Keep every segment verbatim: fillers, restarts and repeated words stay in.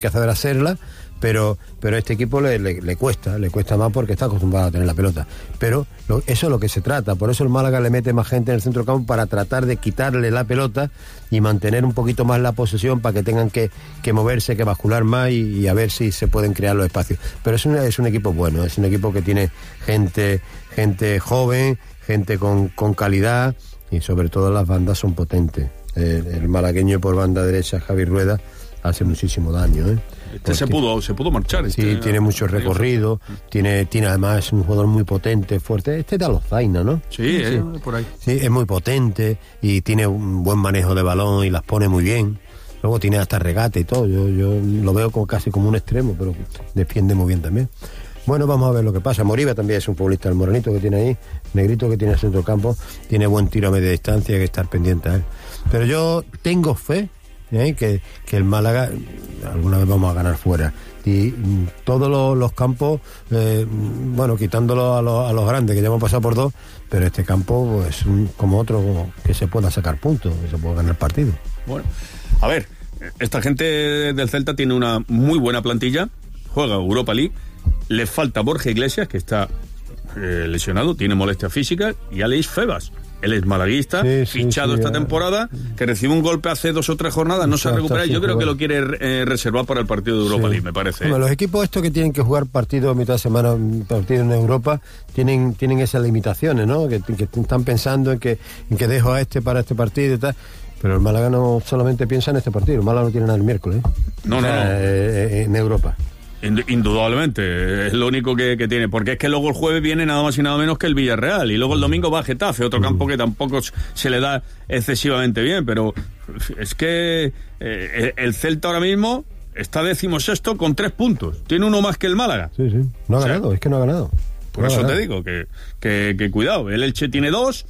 que saber hacerla, pero pero a este equipo le, le, le cuesta, le cuesta más porque está acostumbrado a tener la pelota. Pero lo, eso es lo que se trata, por eso el Málaga le mete más gente en el centro del campo para tratar de quitarle la pelota y mantener un poquito más la posesión para que tengan que, que moverse, que bascular más y, y a ver si se pueden crear los espacios. Pero es un, es un equipo bueno, es un equipo que tiene gente, gente joven, gente con, con calidad y sobre todo las bandas son potentes. El, el malagueño por banda derecha, Javi Rueda, hace muchísimo daño, ¿eh? Este se pudo, se pudo marchar. Sí, este, tiene mucho recorrido, tiene, tiene además un jugador muy potente, fuerte. Este da los Zaina, ¿no? Sí, sí, eh, por ahí. Sí, es muy potente y tiene un buen manejo de balón y las pone muy bien. Luego tiene hasta regate y todo. Yo, yo lo veo como, casi como un extremo, pero defiende muy bien también. Bueno, vamos a ver lo que pasa. Moriba también es un futbolista, el morenito que tiene ahí, negrito que tiene el centro campo, tiene buen tiro a media distancia, hay que estar pendiente a él. Pero yo tengo fe, ¿eh? que, que el Málaga alguna vez vamos a ganar fuera. Y mm, todos los, los campos, eh, bueno, quitándolo a los, a los grandes, que ya hemos pasado por dos, pero este campo es pues, como otro como que se pueda sacar puntos, que se pueda ganar partido. Bueno, a ver, esta gente del Celta tiene una muy buena plantilla, juega Europa League. Le falta Borja Iglesias, que está eh, lesionado, tiene molestia física, y Aleix Febas. Él es malaguista, sí, sí, fichado sí, esta ya. temporada, que recibe un golpe hace dos o tres jornadas, no se ha recuperado. Yo creo que lo quiere eh, reservar para el partido de Europa sí. League, me parece. Bueno, los equipos estos que tienen que jugar partidos a mitad de semana, partidos en Europa, tienen tienen esas limitaciones, ¿no? Que, que están pensando en que, en que dejo a este para este partido y tal. Pero el Málaga no solamente piensa en este partido, el Málaga no tiene nada el miércoles, ¿eh? No, o sea, no, no. Eh, en Europa. Indudablemente, es lo único que, que tiene, porque es que luego el jueves viene nada más y nada menos que el Villarreal, y luego el domingo va a Getafe, otro campo que tampoco se le da excesivamente bien, pero es que eh, el Celta ahora mismo está decimosexto con tres puntos, tiene uno más que el Málaga. Sí, sí, no ha o sea, ganado, es que no ha ganado. Por no eso ganado. te digo, que, que, que cuidado, el Elche tiene dos,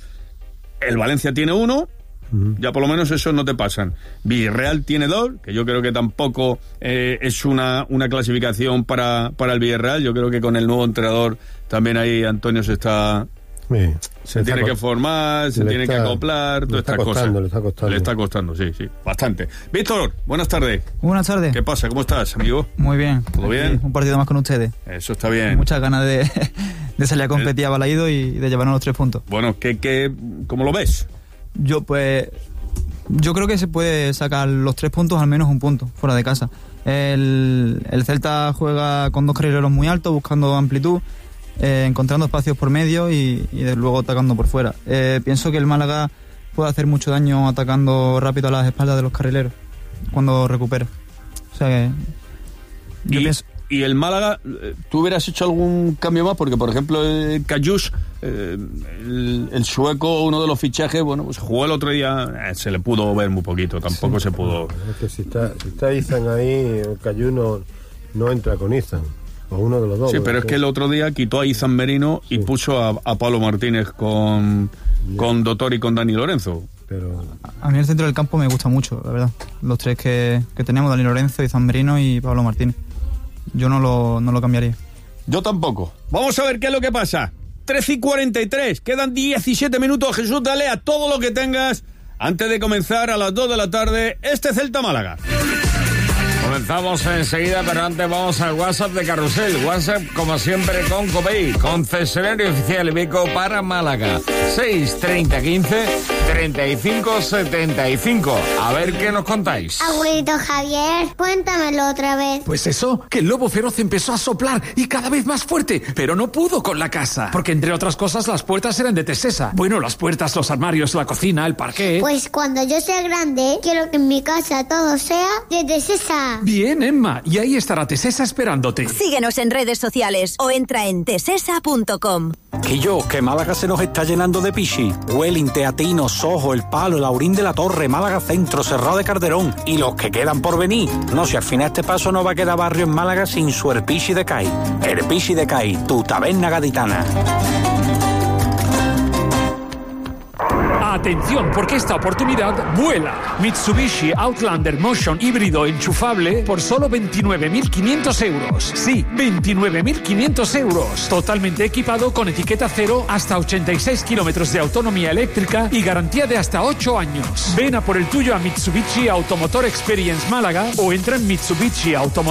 el Valencia tiene uno, ya por lo menos esos no te pasan. Villarreal tiene dos, que yo creo que tampoco eh, es una, una clasificación para, para el Villarreal. Yo creo que con el nuevo entrenador también ahí Antonio se está sí, se, se tiene co- que formar, se tiene está, que acoplar, todas estas costando, cosas. Le está costando, le está costando, sí, sí, bastante. Víctor, buenas tardes. Buenas tardes. ¿Qué pasa? ¿Cómo estás, amigo? Muy bien. ¿Todo bien? Un partido más con ustedes. Eso está bien. Muchas ganas de, de salir a competir a Balaído y de llevarnos los tres puntos. Bueno, ¿qué, qué, ¿cómo lo ves? Yo, pues... Yo creo que se puede sacar los tres puntos, al menos un punto, fuera de casa. El, el Celta juega con dos carrileros muy altos, buscando amplitud, eh, encontrando espacios por medio y, y de luego atacando por fuera. Eh, pienso que el Málaga puede hacer mucho daño atacando rápido a las espaldas de los carrileros cuando recupera. O sea que... Yo y, pienso... y el Málaga, ¿tú hubieras hecho algún cambio más? Porque, por ejemplo, el Cayús, eh, el, el sueco, uno de los fichajes, bueno, pues jugó el otro día, eh, se le pudo ver muy poquito, tampoco sí. se pudo... Es que si está, si está Izan ahí, el Cayú no, no entra con Izan, o uno de los dos. Sí, pero es que el otro día quitó a Izan Merino sí. y puso a, a Pablo Martínez con, con Dottor y con Dani Lorenzo. Pero... A mí el centro del campo me gusta mucho, la verdad. Los tres que, que tenemos, Dani Lorenzo, Izan Merino y Pablo Martínez. Yo no lo, no lo cambiaría. Yo tampoco. Vamos a ver qué es lo que pasa. trece y cuarenta y tres. Quedan diecisiete minutos. Jesús, dale a todo lo que tengas antes de comenzar a las dos de la tarde este Celta Málaga. Comenzamos enseguida, pero antes vamos al WhatsApp de Carrusel. WhatsApp, como siempre, con Copey, concesionario oficial Iveco para Málaga. seis treinta quince treinta y cinco setenta y cinco. A ver qué nos contáis. Abuelito Javier, cuéntamelo otra vez. Pues eso, que el lobo feroz empezó a soplar y cada vez más fuerte, pero no pudo con la casa. Porque entre otras cosas las puertas eran de Tesesa. Bueno, las puertas, los armarios, la cocina, el parqué. Pues cuando yo sea grande, quiero que en mi casa todo sea de Tesesa. Bien, Emma, y ahí estará Tesesa esperándote. Síguenos en redes sociales o entra en tesesa punto com. Y yo, que Málaga se nos está llenando de pichi. Welling, Teatino, Sojo, El Palo, Laurín de la Torre, Málaga Centro, Cerrado de Calderón y los que quedan por venir. No, si al final este paso no va a quedar barrio en Málaga sin su El Pichi de Cai. El Pichi de Cai, tu taberna gaditana. Atención, porque esta oportunidad vuela. Mitsubishi Outlander Motion híbrido enchufable por solo veintinueve mil quinientos euros. Sí, veintinueve mil quinientos euros. Totalmente equipado con etiqueta cero, hasta ochenta y seis kilómetros de autonomía eléctrica y garantía de hasta ocho años. Ven a por el tuyo a Mitsubishi Automotor Experience Málaga o entra en Mitsubishi Automotor